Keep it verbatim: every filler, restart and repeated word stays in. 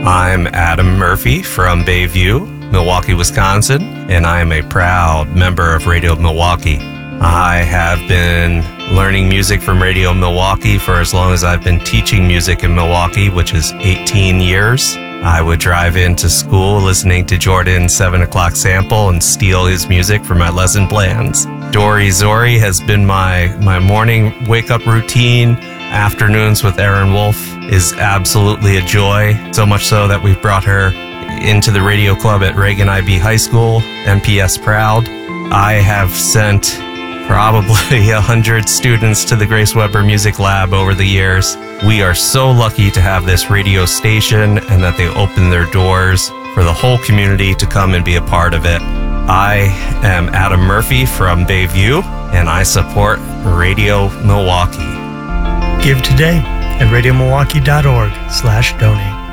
I'm Adam Murphy from Bayview, Milwaukee, Wisconsin, and I am a proud member of Radio Milwaukee. I have been learning music from Radio Milwaukee for as long as I've been teaching music in Milwaukee, which is eighteen years. I would drive into school listening to Jordan's seven o'clock sample and steal his music for my lesson plans. Dory Zori has been my, my morning wake-up routine. Afternoons with Erin Wolf is absolutely a joy, so much so that we've brought her into the radio club at Reagan I B High School, M P S proud. I have sent probably a hundred students to the Grace Weber Music Lab over the years. We are so lucky to have this radio station and that they open their doors for the whole community to come and be a part of it. I am Adam Murphy from Bayview, and I support Radio Milwaukee. Give today at radiomilwaukee dot org slash donate.